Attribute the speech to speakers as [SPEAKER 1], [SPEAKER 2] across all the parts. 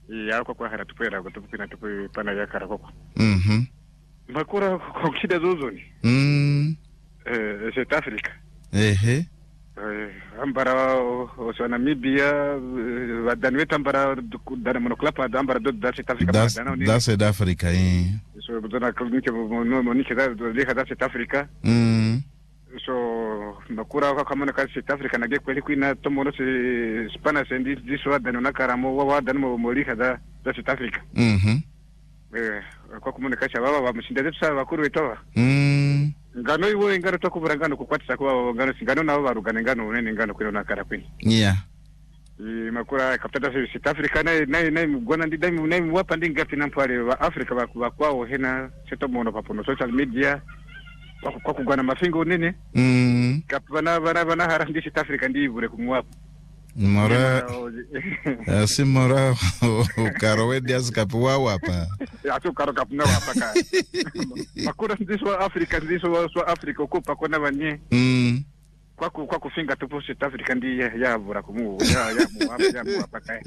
[SPEAKER 1] ya kwa hara tupera ko tupina tupi pana ya kara ko makura ko kida zozoni South Africa ambara o Namibia wadani wetu ambara dana monoklapa ambara da South Africa
[SPEAKER 2] da South Africa
[SPEAKER 1] so dana klinike monike da South Africa so makura kwa kama na South Africa na kweli kuina tomono se Spanish and this wadani na karamo wadani molika da South Africa kwa komunikasha baba bamushinda zetu sa bakuru wetowa ngano iwe ngano tokubura ngano kukwatisa kwa ngano singano nabo barugana ngano nene ngano kwino nakara kwini makura kaptata South Africa na mugona ndidai na mwapa ndinga pinampale wa Africa bakwao hena seto mono papono social media kwa kugwana mafingo nene kapana bana harandi South Africa ndibure kumwapa
[SPEAKER 2] mora si mora karo wedias kapwa wapa
[SPEAKER 1] ato karo kapna wapa ka makura ndiso Africa okupa kona banye kwa kufinga tupo South Africa ndi ya bura kumu ya mwapa ka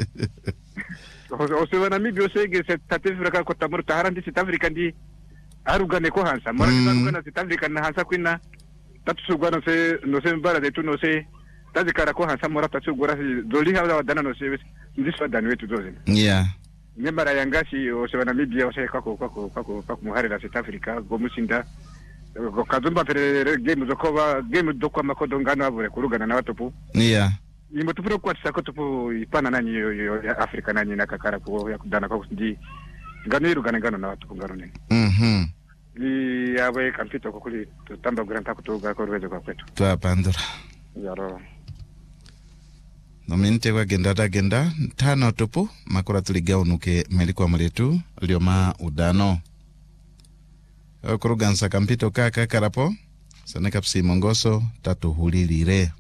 [SPEAKER 1] o Namibia sege South Africa ko tamur tahara ndi South Africa ndi arugane ko hansa mara arugana South Africa na hansa kwina tatusugwana se no se mbara de tu no se tazi kara ko hansa mora tatsugura doli hawa wadana no se ndiso dani wetu doze nyembara yangashi o se Namibia o se kwa muhari la South Africa gomusinda ko kazumba pere game dokwa makodo ngano abure kurugana na watopu nimbo tupro kwa tsako tupu ipana nani ya Africa nani na kakara ko ya kudana kwa ndi ngano irugana ngano na watopu ngano ne ni yawe kampito ko kuli tamba granta kutoga ko rwezo kwa kwetu
[SPEAKER 2] twa pandura
[SPEAKER 1] yaro
[SPEAKER 2] nominte kwa genda tano tupu makura tuliga unuke melikwa mletu lioma udano kurugansa kampito kaka karapo saneka psi mongoso tatu hulilire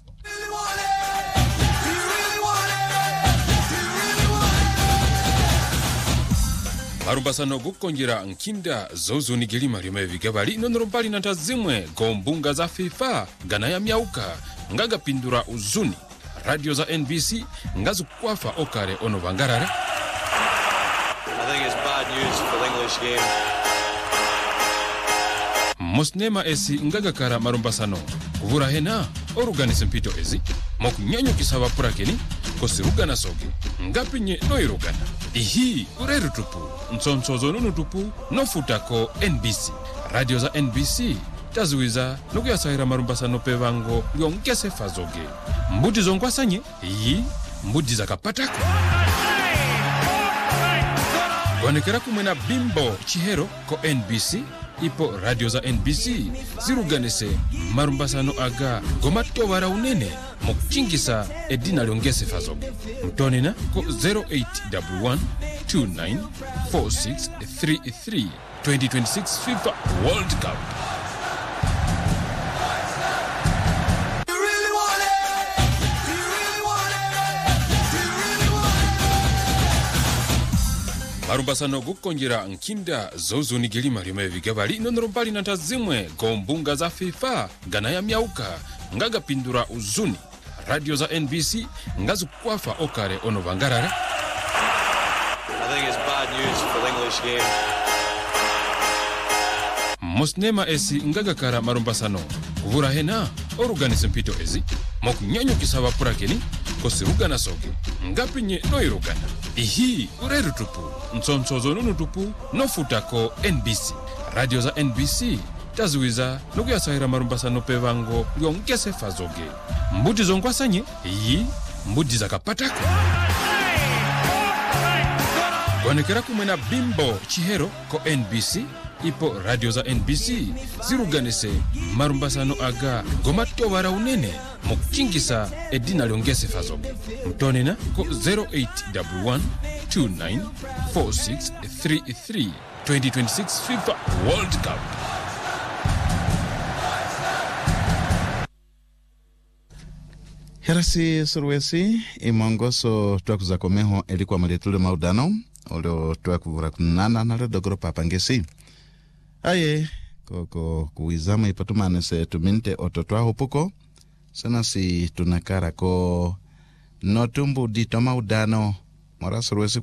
[SPEAKER 3] Marubasano gukonjera nkinda zozo nigeli marima vigabali nonorombali na tazimwe gombunga za FIFA gana ya miauka ngaga pindura uzuni radio za NBC ngazu kwafa okare ono bangarare.
[SPEAKER 4] I think it's bad news for the English game.
[SPEAKER 3] Mosnema esi ngaga kara marumbasano kuvura hena oruganise mpito ezi mokunyanyo kisaba purakeni kosirugana soge ngapinye noirugana ihi ureru tupu nsonsozo nunu tupu nofutako NBC radio za NBC tazuiza nukuyasahira marumbasano pevango ngongese fazoge mbudi zongwasanye iyi mbudi zakapatako wanekera kumwena bimbo chihero ko NBC ipo radio za NBC ziruganise marumbasano aga gomatobara unene mukingisa edina liongese fazoge mtonina ko 0811294633 2026 FIFA World Cup. Marubasano gukonjera nkinda zozo nigeli marima vigabali nonorombali na tazimwe gombunga za FIFA gana ya miauka ngaga pindura uzuni radio za NBC ngazu kwafa okare ono bangarare.
[SPEAKER 4] I think it's bad news for the English game.
[SPEAKER 3] Mosnema esi ngaga kara marumbasano kuvura hena oruganise mpito ezi mokunyanyo kisaba purakeni kosirugana soge ngapinye noirugana ihi ureru tupu nsonsozo nunu tupu nofutako NBC radio za NBC tazuiza nukuyasahira marumbasano pevango ngongese fazoge mbudi zongwasanye iyi mbudi zakapatako wanekera kumwena bimbo chihero ko NBC ipo radio za NBC ziruganise marumbasano aga gomatobara unene mukingisa edina liongese fazoge mtonina ko 0811294633 2026 FIFA World Cup.
[SPEAKER 2] Herasi surwesi imongoso twakuza komeho elikuwa mletule maudano olio twakuvura kunana na dogoro papangesi aye koko kuizama ipatumane se tuminte ototwa hupuko sana si tunakara ko notumbu ditoma udano mora surwesi